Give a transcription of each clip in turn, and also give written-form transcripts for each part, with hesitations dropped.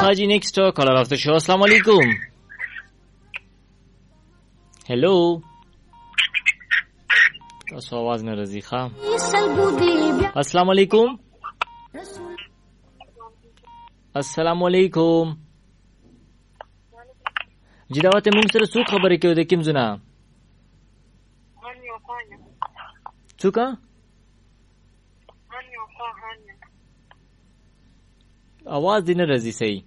Haji, next caller of the show. Assalamu alaikum. Hello. تاسو आवाज نه راځي ښا. السلام علیکم. السلام علیکم. جداوت موږ سره څو خبرې کوي د کوم زونه؟ څوک؟ आवाज دې نه راځي صحیح.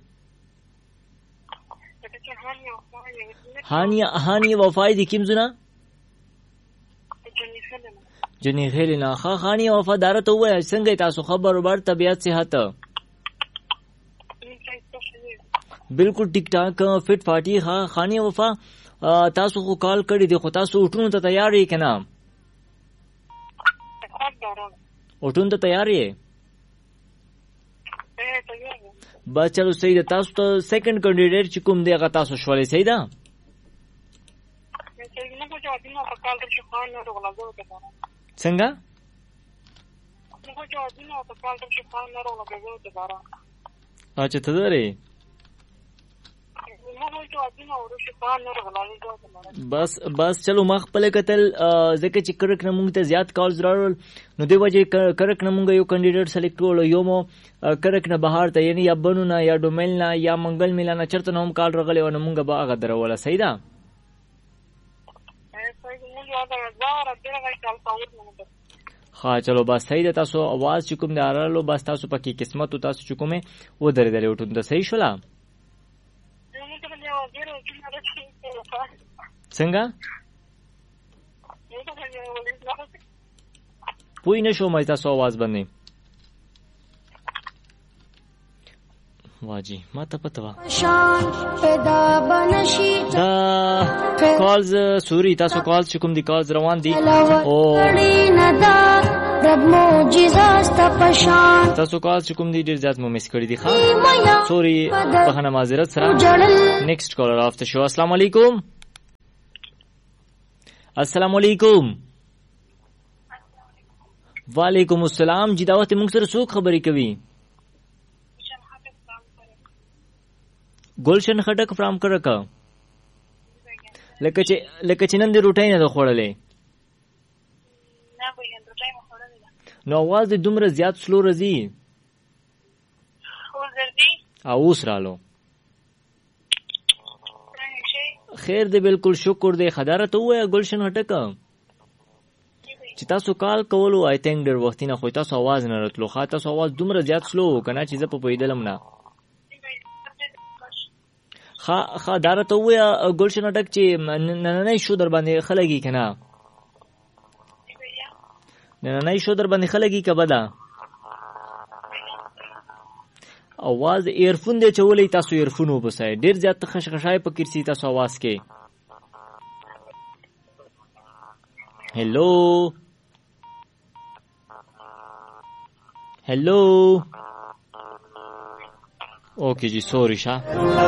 هاني وفای دي کوم زونه؟ جنې خېل نه ښه خاني وفادار ته وای څنګه تاسو خبر ور طبيعت صحت بالکل ټیک ټاک فټ فاټي ها خاني وفا تاسو خو کال کړی دی خو تاسو اٹھونو ته تیار یې کنه اٹھون ته تیار یې با چلو صحیح ده تاسو ته سیکنډ کینډیډیټ چې کوم دی هغه تاسو شولې صحیح ده څنګه اچھا ته درې بس چلو ما خپل قتل ځکه چې کرک نه مونږ ته زیات کالز راول نو دی وجه کرک نه مونږ یو کینډیډیټ سلیکټ کول یو مو کرک نه بهار ته یعنی یا بنو نه یا ډومل نه یا منګل میلا نه چرته نوم کال راغلی و نو مونږ به هغه دروله صحیح ده ها چلو بس صحیح ده تاسو आवाज چې کوم دی ارالو بس تاسو پکې قسمت او تاسو چې کومه و درې درې وټون ته صحیح شولا څنګه پوی نشو مې تاسو आवाज باندې واجی ما ته پته وا دا کالز سوري تاسو کالز چې کوم دي کالز روان دي او رب معجزات پشان تاسو کالز چې کوم دي ډیر زیات مو مس کړی دي ښا سوري بهانه معذرت سره نیکسٹ کالر اف د شو السلام علیکم السلام علیکم وعلیکم السلام جی دعوت موږ سره څوک خبرې کوي گلشن خټک فرام کرکا لکه چې نن دې روټۍ نه ده خوړلې نو आवाज دې دومره زیات سلو راځي اوس رالو خیر دې بالکل شکر دې خداره ته وای گلشن خټک چې تاسو کال کولو آی تھنک ډېر وخت نه خو تاسو आवाज نه راتلو خا تاسو आवाज دومره زیات سلو کنه چې زه په پویدلم نه خا داره ته وای گلشن خټک چې نه شو در باندې خلګي کنه نه شو در باندې خلګي کبدا आवाज ایرفون دې چولې تاسو ایرفون وبسای ډیر زیات خشخشای په کرسی تاسو आवाज کې हेलो ओके जी सॉरी शाह